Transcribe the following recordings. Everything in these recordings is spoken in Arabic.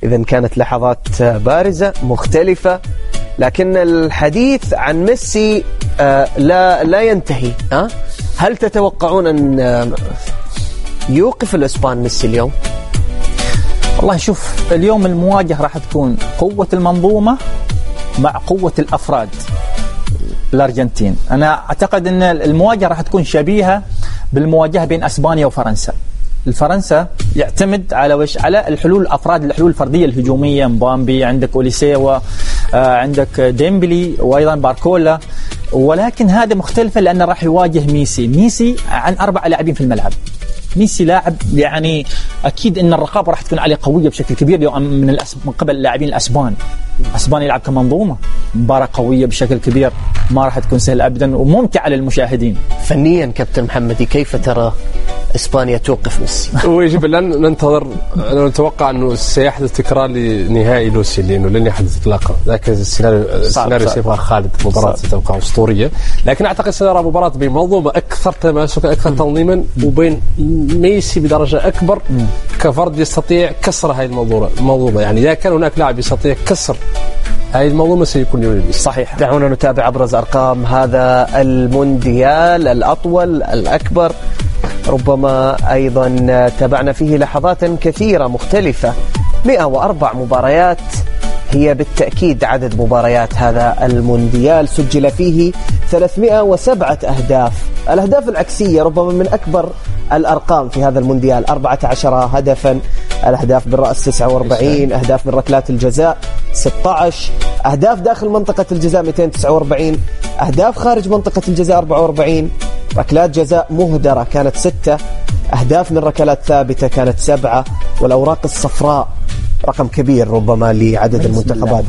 إذن كانت لحظات بارزة مختلفة، لكن الحديث عن ميسي لا ينتهي. هل تتوقعون أن يوقف الإسبان ميسي اليوم؟ والله شوف، اليوم المواجهة راح تكون قوة المنظومة مع قوة الأفراد الأرجنتين. أنا أعتقد أن المواجهة راح تكون شبيهة بالمواجهة بين أسبانيا وفرنسا. الفرنسا يعتمد على الحلول الأفراد، الحلول الفردية الهجومية، مبامبي، عندك أوليسيوا، عندك ديمبلي، وأيضا باركولا. ولكن هذا مختلفة لأن راح يواجه ميسي عن 4 لاعبين في الملعب. ميسي لاعب يعني أكيد أن الرقابة راح تكون عليه قوية بشكل كبير اليوم من قبل اللاعبين الأسبان يلعب كمنظومة. مباراة قوية بشكل كبير، ما راح تكون سهل أبدا وممتعة للمشاهدين. فنيا كابتن محمدي، كيف ترى إسبانيا توقف ميسي؟ ويجب أن ننتظر. أنا نتوقع أنه سيحدث تكرار لنهائي لوسي، لأنه لن يحدث إطلاقا. لكن السيناريو سيبقى خالد، مباراة ستبقى أسطورية. لكن أعتقد سنرى مباراة بين منظومة أكثر تماسكا، أكثر تنظيما، وبين ميسي بدرجة أكبر كفرد يستطيع كسر هذه المنظومة. يعني إذا كان هناك لاعب يستطيع كسر هذه المنظومة سيكون ليونيل ميسي. صحيح. دعونا نتابع أبرز أرقام هذا المونديال الأطول الأكبر، ربما أيضا تابعنا فيه لحظات كثيرة مختلفة. 104 مباريات هي بالتأكيد عدد مباريات هذا المونديال، سجل فيه 307 أهداف. الأهداف العكسية ربما من أكبر الأرقام في هذا المونديال، 14 هدفا. الأهداف بالرأس 49، أهداف من ركلات الجزاء 16، أهداف داخل منطقة الجزاء 249، أهداف خارج منطقة الجزاء 44، ركلات جزاء مهدرة كانت 6، أهداف من ركلات ثابتة كانت 7، والأوراق الصفراء رقم كبير ربما لعدد المنتخبات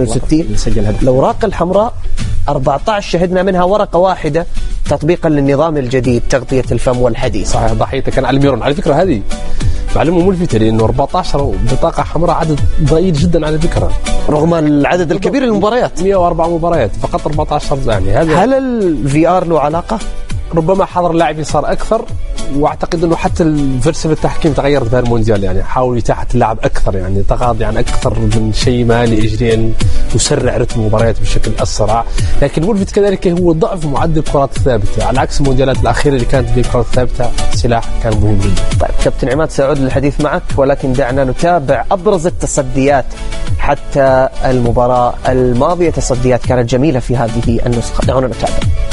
262. الأوراق الحمراء 14 شهدنا منها ورقة واحدة تطبيقا للنظام الجديد تغطية الفم والحديث. صحيح، ضحيته كان الميرون. على فكرة هذه معلومة ملفتة، لأنه 14 بطاقة حمراء عدد ضئيل جدا على فكرة، رغم العدد الكبير للمباريات. 104 مباريات فقط 14. يعني هذا هل الفي ار له علاقة؟ ربما حضر اللاعبين صار أكثر، واعتقد انه حتى الفلسفه التحكيم تغيرت في المونديال. يعني حاول يتاحة اللعب اكثر، يعني تقاضي عن اكثر من شيء ما لاجل ان يسرع رتم المباريات بشكل اسرع. لكن ملفت كذلك هو ضعف معدل الكرات الثابته، على عكس المونديالات الاخيره اللي كانت بالكرات الثابته سلاح كان مهم جدا. طيب كابتن عماد، سأعود للحديث معك، ولكن دعنا نتابع ابرز التصديات حتى المباراه الماضيه. تصديات كانت جميله في هذه النسخه، دعونا نتابع.